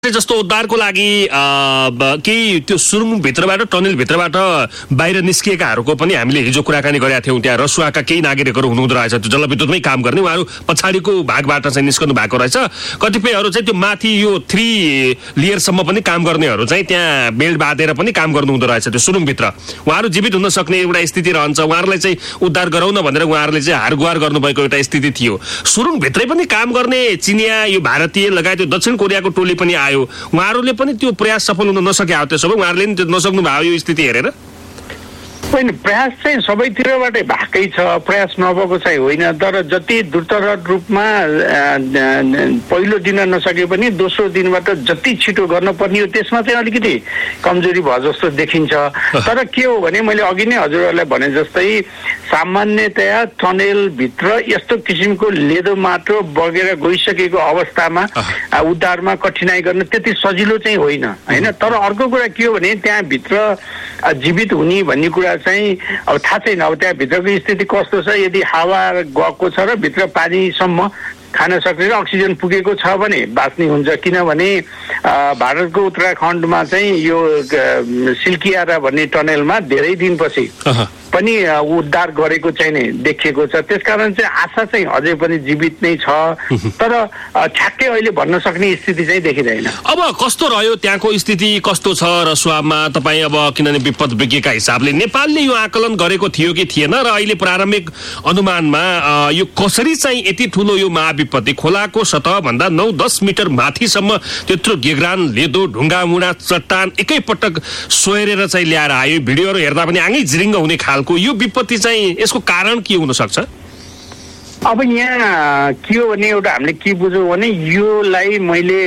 जस्तो उद्धारको लागि केही त्यो सुरुङभित्रबाट टनेलभित्रबाट बाहिर निस्किएकाहरूको पनि हामीले हिजो कुराकानी गरेका थियौँ। त्यहाँ रसुवाका केही नागरिकहरू हुनुहुँदो रहेछ, त्यो जलविद्युतमै काम गर्ने, उहाँहरू पछाडिको भागबाट चाहिँ निस्कनु भएको रहेछ। कतिपयहरू चाहिँ त्यो माथि यो 3 लेयरसम्म पनि काम गर्नेहरू चाहिँ त्यहाँ बेल्ट बाँधेर पनि काम गर्नुहुँदो रहेछ त्यो सुरुङभित्र। उहाँहरू जीवित हुन सक्ने एउटा स्थिति रहन्छ, उहाँहरूलाई चाहिँ उद्धार गराउन भनेर उहाँहरूले चाहिँ हारगुहार गर्नुभएको एउटा स्थिति थियो। सुरुङभित्रै पनि काम गर्ने चिनिया, यो भारतीय लगायत यो दक्षिण कोरियाको टोली पनि आयो, उहाँहरूले पनि त्यो प्रयास सफल हुन नसके। त्यसो भए उहाँहरूले नि त्यो नसक्नु भयो यो स्थिति हेरेर? होइन, प्रयास चाहिँ सबैतिरबाटै भएकै छ, प्रयास नभएको चाहिँ होइन। तर जति द्रुत रूपमा पहिलो दिन नसके पनि दोस्रो दिनबाट जति छिटो गर्नुपर्ने हो त्यसमा चाहिँ अलिकति कमजोरी भयो जस्तो देखिन्छ। तर के हो भने मैले अघि नै हजुरहरूलाई भने जस्तै सामान्यतया टनेलभित्र यस्तो किसिमको लेदो माटो बगेर गइसकेको अवस्थामा उद्धारमा कठिनाइ गर्न त्यति सजिलो चाहिँ होइन होइन। तर अर्को कुरा के हो भने त्यहाँभित्र जीवित हुने भन्ने कुरा चाहिँ अब थाहा छैन। अब त्यहाँभित्रको स्थिति कस्तो छ, यदि हावा गएको छ र भित्र पानीसम्म खान सक्ने र अक्सिजन पुगेको छ भने बाँच्ने हुन्छ। किनभने भारतको उत्तराखण्डमा चाहिँ यो सिल्कियारा भन्ने टनेलमा धेरै दिनपछि पनि उद्धार गरेको चाहिँ नै देखिएको छ। त्यसकारण चाहिँ आशा चाहिँ अझै पनि जीवित नै छ, तर ठ्याक्कै अहिले भन्न सक्ने स्थिति चाहिँ देखिँदैन। अब कस्तो रह्यो त्यहाँको स्थिति, कस्तो छ रसुवामा तपाईँ? अब किनभने विपद विज्ञका हिसाबले नेपालले यो आकलन गरेको थियो कि थिएन, र अहिले प्रारम्भिक अनुमानमा यो कसरी चाहिँ यति ठुलो यो महाविपत्ति खोलाको सतहभन्दा 9-10 मिटर माथिसम्म त्यत्रो गेग्रान, लेदो, ढुङ्गा मुढा, चट्टान एकैपटक सोहेरेर चाहिँ ल्याएर आयो। भिडियोहरू हेर्दा पनि आँगै झिरिङ्ग हुने खालको यो विपत्ति चाहिँ यसको कारण के हुन सक्छ? अब यहाँ के हो भने एउटा हामीले के बुझौँ भने योलाई मैले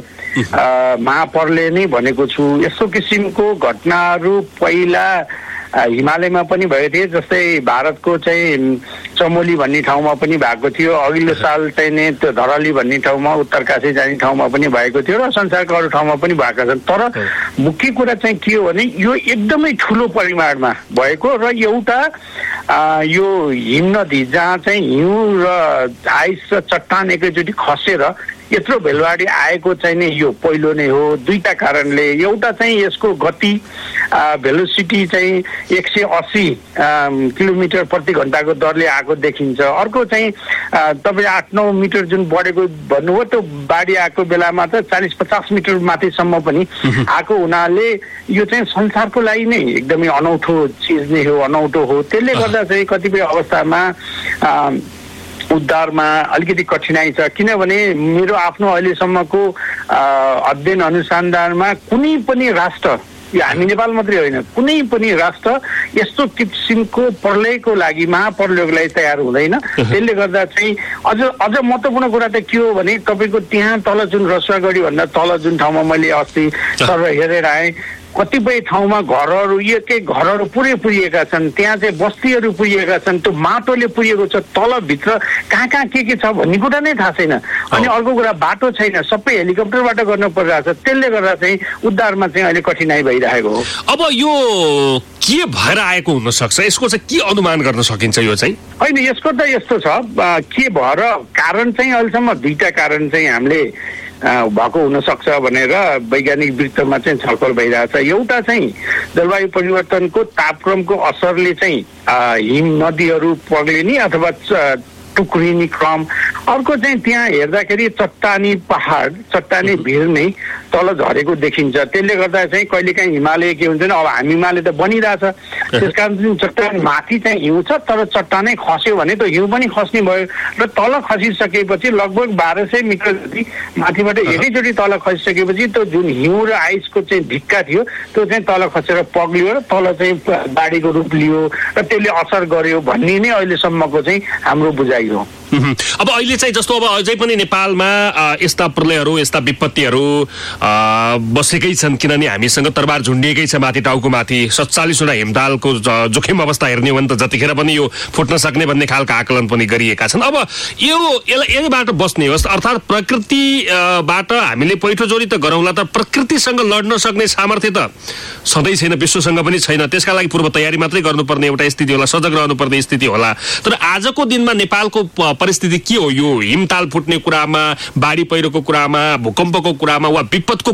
महाप्रलय नै भनेको छु। यस्तो किसिमको घटनाहरू पहिला हिमालयमा पनि भएको थियो, जस्तै भारतको चाहिँ चमोली भन्ने ठाउँमा पनि भएको थियो। अघिल्लो साल चाहिँ नि त्यो धरली भन्ने ठाउँमा, उत्तरकाशी जाने ठाउँमा पनि भएको थियो र संसारको अरू ठाउँमा पनि भएका छन्। तर मुख्य कुरा चाहिँ के हो भने यो एकदमै ठुलो परिमाणमा भएको र एउटा यो हिमनदी जहाँ चाहिँ हिउँ र आइस र चट्टान एकैचोटि खसेर यत्रो भेलवाडी आएको चाहिँ नि यो पहिलो नै हो। दुईटा कारणले, एउटा चाहिँ यसको गति भेलोसिटी चाहिँ 180 किलोमिटर प्रति घण्टाको दरले आएको देखिन्छ। अर्को चाहिँ तपाईँ 8-9 मिटर जुन बढेको भन्नुभयो, त्यो बाढी आएको बेलामा त 40-50 मिटर माथिसम्म पनि आएको हुनाले यो चाहिँ संसारको लागि नै एकदमै अनौठो चिज नै हो, अनौठो हो। त्यसले गर्दा चाहिँ कतिपय अवस्थामा उद्धारमा अलिकति कठिनाइ छ। किनभने मेरो आफ्नो अहिलेसम्मको अध्ययन अनुसन्धानमा कुनै पनि राष्ट्र, यो हामी नेपाल मात्रै होइन, कुनै पनि राष्ट्र यस्तो किसिमको प्रलयको लागि, महाप्रलयको लागि तयार हुँदैन। त्यसले गर्दा चाहिँ अझ महत्त्वपूर्ण कुरा त के हो भने तपाईँको त्यहाँ तल जुन रसुवागढी भन्दा तल जुन ठाउँमा मैले अस्ति सर हेरेर आएँ, कतिपय ठाउँमा घरहरू, एकै घरहरू पुरै पुरिएका छन्। त्यहाँ चाहिँ बस्तीहरू पुरिएका छन्, त्यो माटोले पुरिएको छ। तलभित्र कहाँ कहाँ के छ भन्ने कुरा नै थाहा छैन। अनि अर्को कुरा, बाटो छैन, सबै हेलिकप्टरबाट गर्नु परिरहेको छ। त्यसले गर्दा चाहिँ उद्धारमा चाहिँ अहिले कठिनाइ भइरहेको हो। अब यो के भएर आएको हुनसक्छ, यसको चाहिँ के अनुमान गर्न सकिन्छ? यो चाहिँ होइन, यसको त यस्तो छ, के भएर कारण चाहिँ अहिलेसम्म दुईटा कारण चाहिँ हामीले भएको हुनसक्छ भनेर वैज्ञानिक वृत्तमा चाहिँ छलफल भइरहेछ। एउटा चाहिँ जलवायु परिवर्तनको तापक्रमको असरले चाहिँ हिम नदीहरू पग्लिने अथवा टुक्रिने क्रम। अर्को चाहिँ त्यहाँ हेर्दाखेरि चट्टानी पहाड, चट्टानी भिर नै तल झरेको देखिन्छ। त्यसले गर्दा चाहिँ कहिलेकाहीँ हिमालय के हुन्छ नि, अब हामी हिमालय त बनिरहेछ, त्यस कारण चाहिँ चट्टान माथि चाहिँ हिउँ छ, तर चट्टानै खस्यो भने त हिउँ पनि खस्ने भयो र तल खसिसकेपछि लगभग 1200 मिटर जति माथिबाट एकैचोटि तल खसिसकेपछि त्यो जुन हिउँ र आइसको चाहिँ ढिक्का थियो त्यो चाहिँ तल खसेर पग्लियो र तल चाहिँ बाढीको रूप लियो र त्यसले असर गर्यो भन्ने नै अहिलेसम्मको चाहिँ हाम्रो बुझाइ हो। अब अहिले चाहिँ जस्तो अब अझै पनि नेपालमा यस्ता प्रलयहरू, यस्ता विपत्तिहरू बसेकै छन्। किनभने हामीसँग तरबार झुन्डिएकै छ माथि, टाउको माथि 47वटा हिमतालको जोखिम अवस्था हेर्ने हो भने त जतिखेर पनि यो फुट्न सक्ने भन्ने खालका आकलन पनि गरिएका छन्। अब यहीबाट बस्ने होस्, अर्थात् प्रकृतिबाट हामीले पैठो जोरी त गरौँला, त प्रकृतिसँग लड्न सक्ने सामर्थ्य त सधैँ छैन, विश्वसँग पनि छैन। त्यसका लागि पूर्व तयारी मात्रै गर्नुपर्ने एउटा स्थिति होला, सजग रहनुपर्ने स्थिति होला। तर आजको दिनमा नेपालको परिस्थिति के हो यो हिमताल फुट्ने कुरामा, बाढी पहिरोको कुरामा, भूकम्पको कुरामा वा विपदको